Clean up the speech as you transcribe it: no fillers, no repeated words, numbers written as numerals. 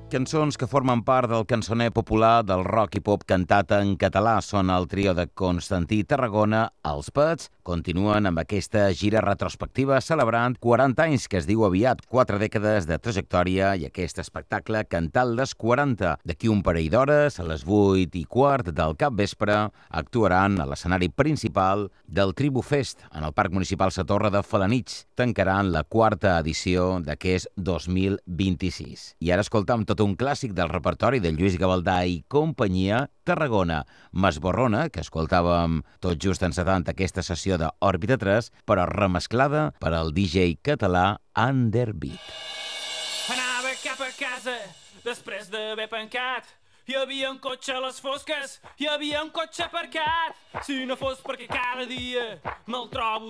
Cançons que formen part del cançoner popular del rock i pop cantat en català són el trio de Constantí Tarragona, Els Pets. Continuen amb aquesta gira retrospectiva celebrant 40 anys, que es diu aviat, 4 dècades de trajectòria i aquest espectacle Cantant les 40. D'aquí un parell d'hores, a les 8:15 del capvespre, actuaran a l'escenari principal del Tribu Fest en el Parc Municipal Sa Torre de Felanitx. Tancaran la 4a edició d'aquest 2026. I ara escoltam tot un clàssic del repertori de Lluís Gavaldà i companyia, Tarragona, Masborrona, que escoltàvem tot just encetant aquesta sessió d'Òrbita 3, però remesclada per al DJ català Underbeat. Anava cap a casa després d'haver pencat. Hi havia un cotxe a les fosques, hi havia un cotxe aparcat. Si no fos perquè cada dia me'l trobo